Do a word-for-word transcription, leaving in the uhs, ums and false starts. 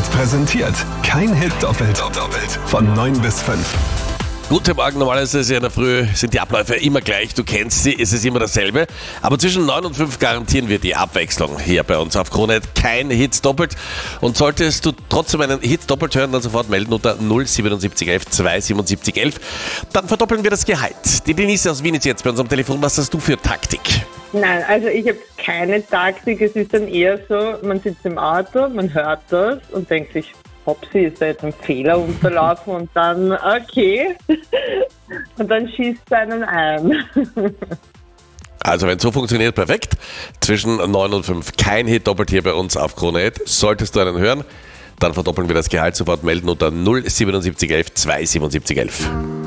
wird präsentiert. Kein Hit doppelt. doppelt. Von neun bis fünf. Guten Morgen, normalerweise ist ja in der Früh sind die Abläufe immer gleich, du kennst sie, es ist immer dasselbe. Aber zwischen neun und fünf garantieren wir die Abwechslung hier bei uns auf Krone Hit. Kein Hit doppelt. Und solltest du trotzdem einen Hit doppelt hören, dann sofort melden unter null siebenundsiebzig elf zweihundertsiebenundsiebzig elf. Dann verdoppeln wir das Gehalt. Die Denise aus Wien ist jetzt bei uns am Telefon. Was hast du für Taktik? Nein, also ich habe keine Taktik. Es ist dann eher so, man sitzt im Auto, man hört das und denkt sich, Hopsi, ist da jetzt ein Fehler unterlaufen und dann, okay, und dann schießt es einen ein. Also wenn es so funktioniert, perfekt. Zwischen neun und fünf kein Hit doppelt hier bei uns auf Krone Hit. Solltest du einen hören, dann verdoppeln wir das Gehalt, sofort melden unter null siebenundsiebzig elf zweihundertsiebenundsiebzig elf.